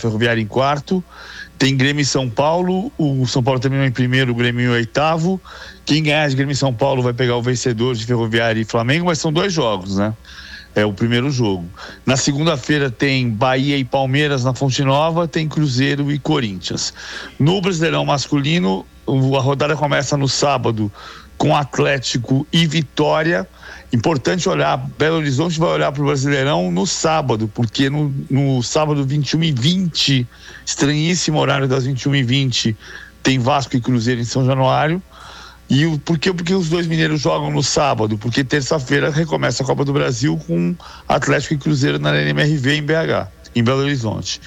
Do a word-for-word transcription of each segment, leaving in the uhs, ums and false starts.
Ferroviária em quarto. Tem Grêmio e São Paulo, o São Paulo terminou em primeiro, o Grêmio em oitavo. Quem ganhar de Grêmio e São Paulo vai pegar o vencedor de Ferroviária e Flamengo, mas são dois jogos, né? É o primeiro jogo. Na segunda-feira tem Bahia e Palmeiras na Fonte Nova, tem Cruzeiro e Corinthians. No Brasileirão masculino, a rodada começa no sábado com Atlético e Vitória. Importante olhar, Belo Horizonte vai olhar para o Brasileirão no sábado, porque no, no sábado vinte e um e vinte, estranhíssimo horário das vinte e uma e vinte, tem Vasco e Cruzeiro em São Januário. E o, por que, porque os dois mineiros jogam no sábado? Porque terça-feira recomeça a Copa do Brasil com Atlético e Cruzeiro na Arena M R V em B H, em Belo Horizonte.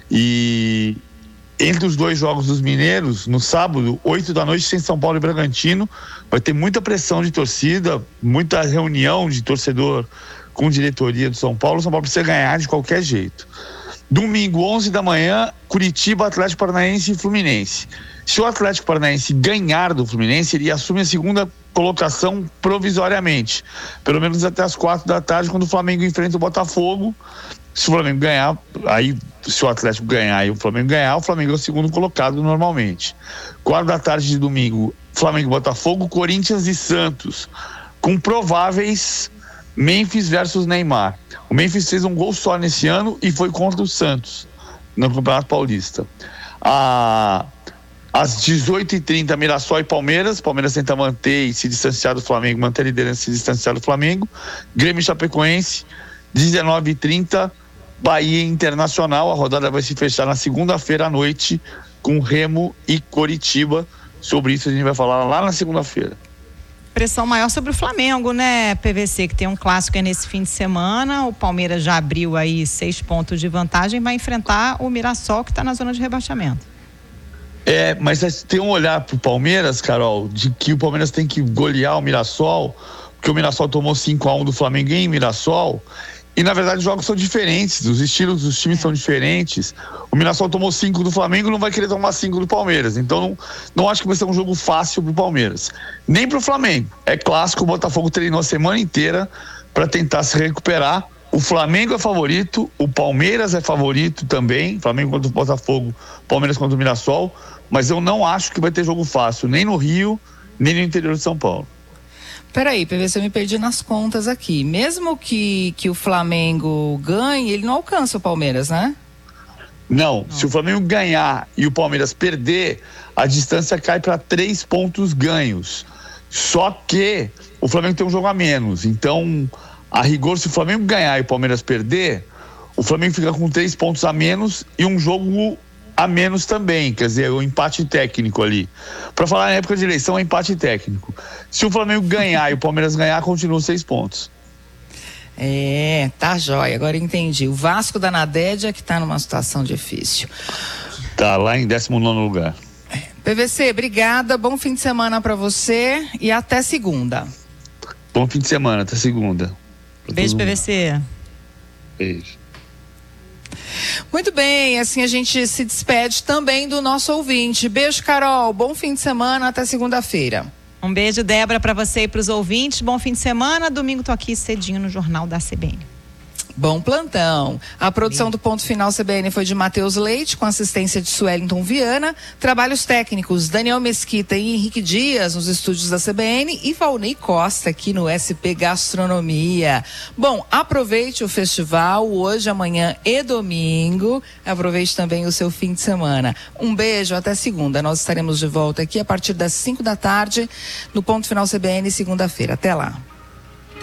E entre os dois jogos dos mineiros, no sábado, oito da noite, tem São Paulo e Bragantino. Vai ter muita pressão de torcida, muita reunião de torcedor com diretoria do São Paulo. O São Paulo precisa ganhar de qualquer jeito. Domingo, onze da manhã, Curitiba, Atlético Paranaense e Fluminense. Se o Atlético Paranaense ganhar do Fluminense, ele assume a segunda colocação provisoriamente, pelo menos até as quatro da tarde, quando o Flamengo enfrenta o Botafogo. Se o Flamengo ganhar, aí se o Atlético ganhar e o Flamengo ganhar, o Flamengo é o segundo colocado normalmente. Quatro da tarde de domingo, Flamengo, Botafogo, Corinthians e Santos, com prováveis Memphis versus Neymar. O Memphis fez um gol só nesse ano e foi contra o Santos no Campeonato Paulista. A Às dezoito e trinta, Mirassol e Palmeiras. Palmeiras tenta manter e se distanciar do Flamengo, manter a liderança e se distanciar do Flamengo. Grêmio e Chapecoense. dezenove e trinta, Bahia Internacional. A rodada vai se fechar na segunda-feira à noite com Remo e Coritiba. Sobre isso a gente vai falar lá na segunda-feira. Pressão maior sobre o Flamengo, né, P V C, que tem um clássico aí nesse fim de semana. O Palmeiras já abriu aí seis pontos de vantagem, vai enfrentar o Mirassol, que está na zona de rebaixamento. É, mas tem um olhar pro Palmeiras, Carol, de que o Palmeiras tem que golear o Mirassol, porque o Mirassol tomou cinco a um do Flamengo em Mirassol, e na verdade os jogos são diferentes, os estilos dos times é. são diferentes. O Mirassol tomou cinco do Flamengo, não vai querer tomar cinco do Palmeiras, então não, não acho que vai ser um jogo fácil pro Palmeiras, nem pro Flamengo. É clássico, o Botafogo treinou a semana inteira para tentar se recuperar. O Flamengo é favorito, o Palmeiras é favorito também, Flamengo contra o Botafogo, Palmeiras contra o Mirassol, mas eu não acho que vai ter jogo fácil, nem no Rio, nem no interior de São Paulo. Peraí, P V C, eu me perdi nas contas aqui. Mesmo que, que o Flamengo ganhe, ele não alcança o Palmeiras, né? Não, não. Se o Flamengo ganhar e o Palmeiras perder, a distância cai para três pontos ganhos. Só que o Flamengo tem um jogo a menos, então... A rigor, se o Flamengo ganhar e o Palmeiras perder, o Flamengo fica com três pontos a menos e um jogo a menos também, quer dizer, o empate técnico ali. Para falar na época de eleição, é empate técnico. Se o Flamengo ganhar e o Palmeiras ganhar, continua seis pontos. É, tá jóia, agora entendi. O Vasco da Nadédia que tá numa situação difícil. Tá lá em décimo nono lugar. P V C, obrigada, bom fim de semana para você e até segunda. Bom fim de semana, até segunda. Beijo, P V C. Beijo. Muito bem, assim a gente se despede também do nosso ouvinte. Beijo, Carol. Bom fim de semana, até segunda-feira. Um beijo, Débora, para você e para os ouvintes. Bom fim de semana. Domingo tô aqui cedinho no Jornal da C B N. Bom plantão. A produção do Ponto Final C B N foi de Matheus Leite, com assistência de Suellington Viana. Trabalhos técnicos, Daniel Mesquita e Henrique Dias, nos estúdios da C B N, e Valnei Costa, aqui no S P Gastronomia. Bom, aproveite o festival, hoje, amanhã e domingo. Aproveite também o seu fim de semana. Um beijo, até segunda. Nós estaremos de volta aqui a partir das cinco da tarde, no Ponto Final C B N, segunda-feira. Até lá.